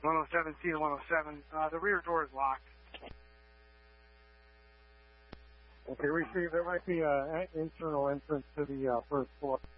107C to 107. The rear door is locked. Okay, receive. There might be an internal entrance to the first floor.